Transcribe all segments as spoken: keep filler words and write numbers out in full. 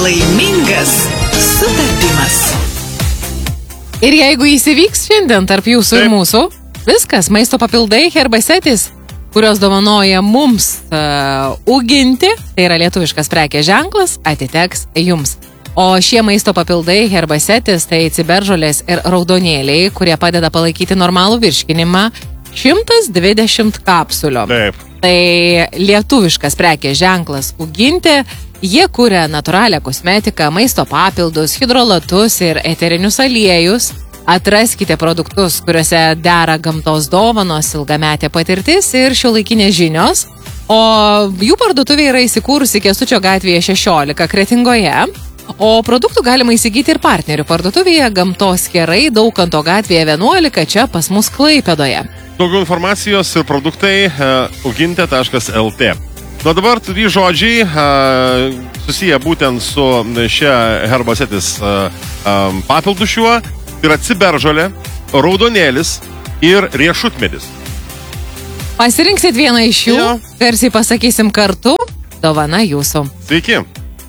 Laimingas sutapimas. Ir jeigu įsivyks šiandien tarp jūsų Taip. ir mūsų, viskas, maisto papildai Herbasetis, kurios dovanoja mums uh, Uginti, tai yra lietuviškas prekės ženklas, atiteks jums. O šie maisto papildai Herbasetis, tai ciberžolės ir raudonėliai, kurie padeda palaikyti normalų virškinimą, šimtas dvidešimt kapsulio. Taip. Tai lietuviškas prekės ženklas Uginti, jie kuria natūralią kosmetiką, maisto papildus, hidrolatus ir eterinius aliejus. Atraskite produktus, kuriuose dera gamtos dovanos, ilgametė patirtis ir šiuolaikinės žinios. O jų parduotuvė yra įsikūrusi Kęstučio gatvėje šešiolika Kretingoje. O produktų galima įsigyti ir partnerių parduotuvėje Gamtos kerai Daukanto gatvėje vienuolika čia pas mus Klaipėdoje. Daugiau informacijos ir produktai uh, uginte taškas lt. Nuo dabar trys žodžiai uh, susiję būtent su šia Herbasetis uh, um, papildu šiuo. Tai yra ciberžolė, raudonėlis ir riešutmedis. Pasirinksit vieną iš jų, Jo. garsiai pasakysim kartu, dovana jūsų. Sveiki.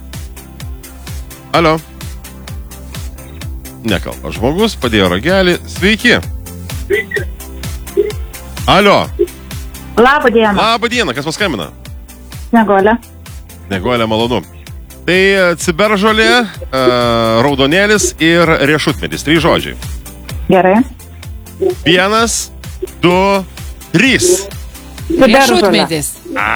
Alio. Nekalba žmogus, padėjo ragelį. Sveiki. Sveiki. Alio. Labą dieną. Labą dieną, kas paskambina? Snieguolė. Snieguolė, malonu. Tai ciberžolė, uh, raudonėlis ir riešutmedis. Trys žodžiai. Gerai. Vienas, du, trys. Riešutmedis.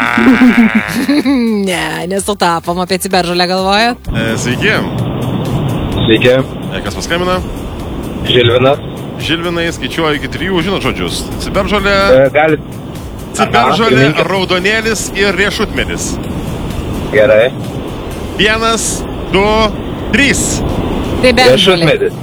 ne, nesutapom apie ciberžolę galvojat. E, sveiki. Sveiki. E, kas paskambina? Žilvinas. Žilvinai, skaičiuoju iki trijų, žinot žodžius. Ciberžolė, E, Galit. ciberžolė, Aha, raudonėlis ir riešutmedis. Gerai. Vienas, du, trys. Ciberžolė. Riešutmedis.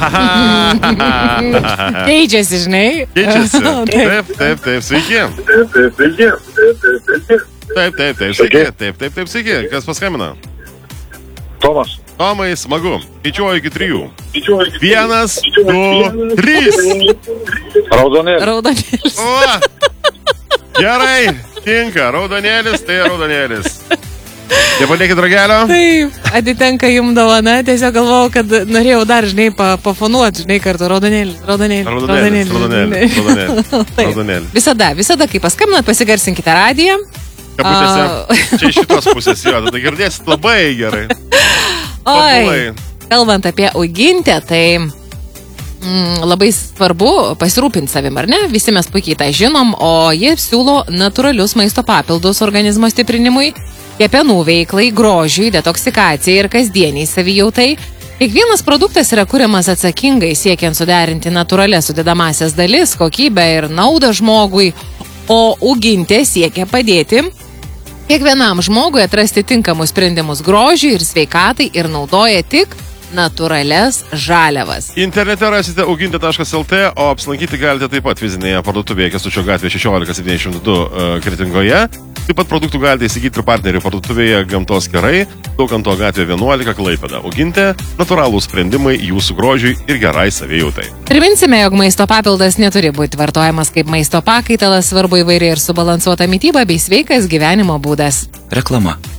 Keičiasi, žinai. Keičiasi. Taip, taip, taip, sveiki. Taip, taip, sveiki. Taip, taip, taip, sveiki. Taip, taip, taip, sveiki. Kas paskambina? Tomas. Tomai, smagu. Skaičiuoju iki trijų. Vienas, du, trys. Raudonėlis. Raudonėlis. O, gerai, tinka. Raudonėlis, tai raudonėlis. Nepadėkit ragelio. Taip, atitenka jums dovana, tiesiog galvojau, kad norėjau dar, žinai, pa, pafonuoti, žinai, kartu raudonėlis, raudonėlis, Raudonėlis, raudonėlis, raudonėlis, raudonėlis. Visada, visada, kai paskambinat, pasigarsinkite radiją. Kabutėse. A. Čia iš šitos pusės, jo, tada girdėsit labai gerai. Oi, kalbant apie Ugintę, tai mm, labai svarbu pasirūpinti savim, ar ne? Visi mes puikiai tą žinom, o jie siūlo natūralius maisto papildus organizmo stiprinimui, kepenų veiklai, grožiui, detoksikacijai ir kasdieniai savijautai. Kiekvienas produktas yra kuriamas atsakingai, siekiant suderinti natūralias sudedamasias dalis, kokybę ir naudą žmogui, o Ugintė siekia padėti kiekvienam žmogui atrasti tinkamus sprendimus grožiui ir sveikatai ir naudoja tik natūralias žaliavas. Internete rasite uginte taškas lt, o apsilankyti galite taip pat fizinėje parduotuvėje Kęstučio gatvėje šešiolika septyniasdešimt du uh, Kretingoje. Taip pat produktų galite įsigyti ir partnerių parduotuvėje Gamtos kerai Daukanto gatvėje vienuolika Klaipėda. Uginte – natūralūs sprendimai jūsų grožiui ir gerai savijautai. Priminsime, jog maisto papildas neturi būti vartojamas kaip maisto pakaitalas, svarbu įvairi ir subalansuota mityba bei sveikas gyvenimo būdas. Reklama.